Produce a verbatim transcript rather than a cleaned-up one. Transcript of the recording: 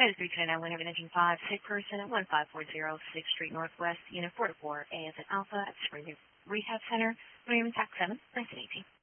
Hi, this is three two nine one Heaven Engine five, sick person at one five four zero sixth Street Northwest, Unit four to four, A as in Alpha at Spring Rehab Center, William Tax seven, nineteen eighteen.